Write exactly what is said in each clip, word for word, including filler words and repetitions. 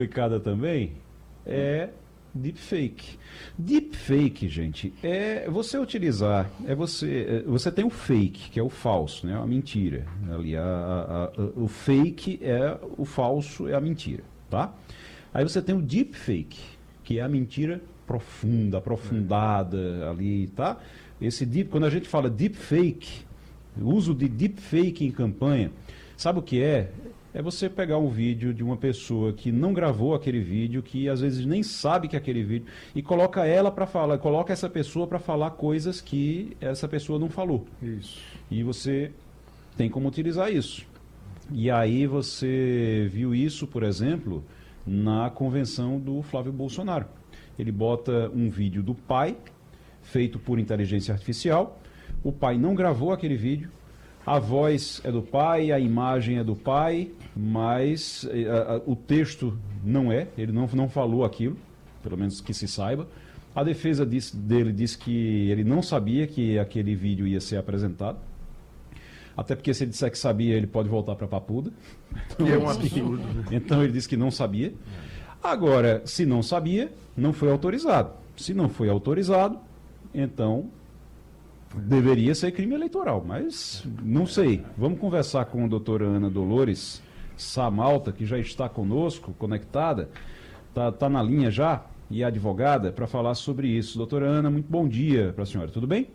Complicada também é deepfake. Deepfake, gente, é você utilizar, é você, é, você tem o fake, que é o falso, né, a mentira. Ali, a, a, a, o fake é o falso, é a mentira, tá? Aí você tem o deepfake, que é a mentira profunda, aprofundada ali, tá? Esse deep, quando a gente fala deepfake, o uso de deepfake em campanha, sabe o que é? É você pegar um vídeo de uma pessoa que não gravou aquele vídeo, que às vezes nem sabe que é aquele vídeo, e coloca ela para falar, coloca essa pessoa para falar coisas que essa pessoa não falou. Isso. E você tem como utilizar isso. E aí você viu isso, por exemplo, na convenção do Flávio Bolsonaro. Ele bota um vídeo do pai, feito por inteligência artificial. O pai não gravou aquele vídeo. A voz é do pai, a imagem é do pai, mas a, a, o texto não é, ele não, não falou aquilo, pelo menos que se saiba. A defesa disse, dele disse que ele não sabia que aquele vídeo ia ser apresentado. Até porque se ele disser que sabia, ele pode voltar para a papuda. Então, E é um absurdo. Né? Então ele disse que não sabia. Agora, se não sabia, não foi autorizado. Se não foi autorizado, então deveria ser crime eleitoral, mas não sei. Vamos conversar com a doutora Ana Dolores Samalta, que já está conosco, conectada, está tá na linha já, e é advogada, para falar sobre isso. Doutora Ana, muito bom dia para a senhora, tudo bem?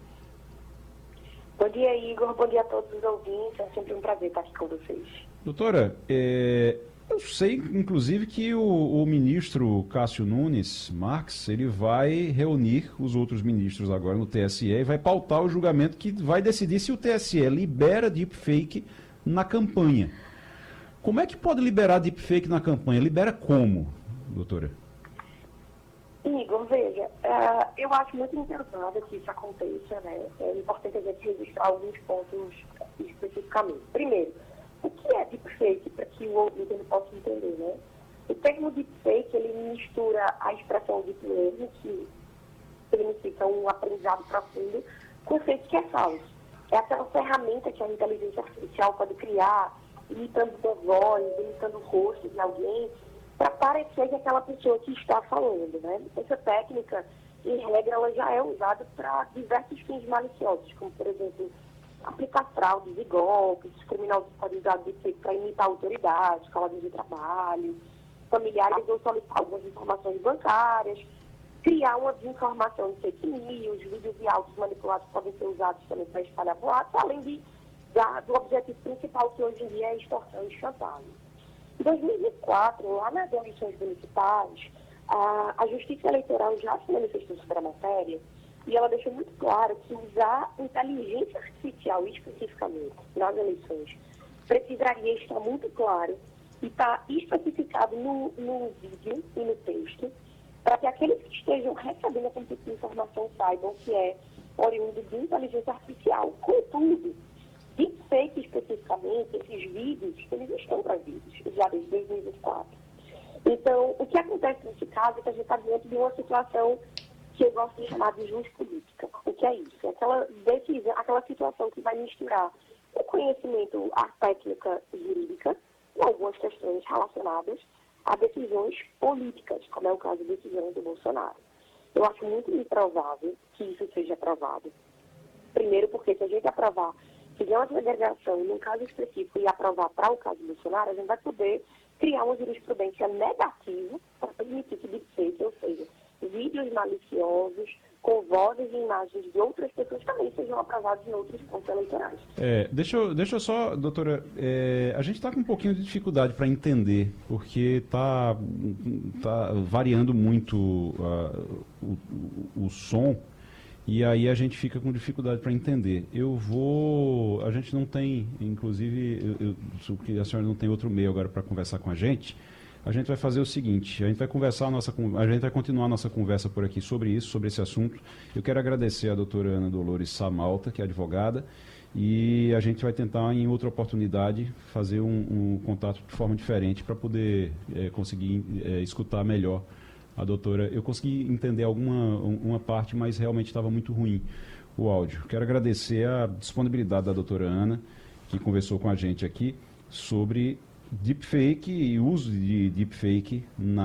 Bom dia, Igor. Bom dia a todos os ouvintes. É sempre um prazer estar aqui com vocês. Doutora, é, eu sei, inclusive, que o, o ministro Cássio Nunes Marques, ele vai reunir os outros ministros agora no T S E e vai pautar o julgamento que vai decidir se o T S E libera deepfake na campanha. Como é que pode liberar deepfake na campanha? Libera como, doutora? Igor, veja, uh, eu acho muito impensável que isso aconteça, né? É importante a gente registrar alguns pontos especificamente. Primeiro, o que é deepfake, para que o ouvinte ele possa entender, né? O termo deepfake, ele mistura a expressão deep learning, que significa um aprendizado profundo, com fake que é falso. É aquela ferramenta que a inteligência artificial pode criar, imitando a voz, imitando o rosto de alguém, para parecer que aquela pessoa que está falando, né? Essa técnica, em regra, ela já é usada para diversos fins maliciosos, como, por exemplo, aplicar fraudes e golpes. Os criminosos podem usar deepfake para imitar autoridades, colegas de trabalho, familiares ou solicitar algumas informações bancárias, criar uma desinformação de fake news, vídeos e áudios manipulados podem ser usados também para espalhar boatos, além de, da, do objetivo principal, que hoje em dia é a extorsão e chantagem. Em dois mil e vinte e quatro, lá nas eleições municipais, a, a Justiça Eleitoral já se manifestou sobre a matéria e ela deixou muito claro que usar inteligência artificial especificamente nas eleições precisaria estar muito claro e está especificado no, no vídeo e no texto para que aqueles que estejam recebendo essa tipo de informação saibam que é oriundo de inteligência artificial. Contudo, deepfake especificamente, esses vídeos, eles estão trazidos já desde dois mil e vinte e quatro. Então, o que acontece nesse caso é que a gente está diante de uma situação que eu gosto de chamar de justa política. O que é isso? É aquela decisão, aquela situação que vai misturar o conhecimento, a técnica jurídica, e algumas questões relacionadas a decisões políticas, como é o caso da decisão do Bolsonaro. Eu acho muito improvável que isso seja aprovado. Primeiro, porque se a gente aprovar, fizer uma segregação num caso específico e aprovar para o caso do Bolsonaro, a gente vai poder criar uma jurisprudência negativa para permitir que deepfake, ou seja, vídeos maliciosos com vozes e imagens de outras pessoas também sejam aprovados em outros pontos eleitorais. É, deixa, eu, deixa eu só, doutora, é, a gente está com um pouquinho de dificuldade para entender, porque está tá variando muito uh, o, o, o som, e aí a gente fica com dificuldade para entender. Eu vou, a gente não tem, inclusive, eu, eu, a senhora não tem outro meio agora para conversar com a gente. A gente vai fazer o seguinte, a gente vai conversar a nossa, a gente vai continuar a nossa conversa por aqui sobre isso, sobre esse assunto. Eu quero agradecer a doutora Ana Dolores Samalta, que é advogada, e a gente vai tentar, em outra oportunidade, fazer um, um contato de forma diferente para poder é, conseguir é, escutar melhor a doutora. Eu consegui entender alguma uma parte, mas realmente estava muito ruim o áudio. Quero agradecer a disponibilidade da doutora Ana, que conversou com a gente aqui sobre Deepfake e uso de deepfake na